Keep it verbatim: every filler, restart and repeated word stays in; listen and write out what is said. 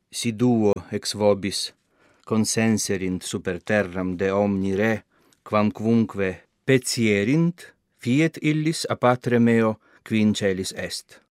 si duo ex vobis consenserint super terram de omni re, quamquumque petierint, fiet illis a patre meo qui in celis est.